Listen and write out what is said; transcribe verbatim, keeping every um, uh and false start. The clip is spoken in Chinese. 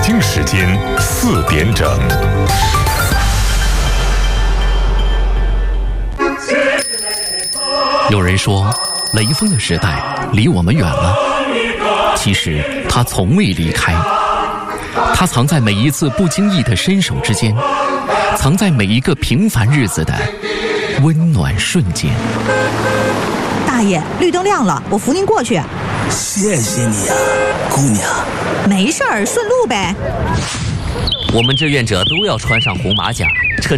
京时间四点整。 有人说，雷锋的时代离我们远了，其实他从未离开，他藏在每一次不经意的伸手之间，藏在每一个平凡日子的温暖瞬间。 大爷，绿灯亮了，我扶您过去。 谢谢你呀、啊，姑娘。 没事儿，顺路呗。 我们志愿者都要穿上红马甲，趁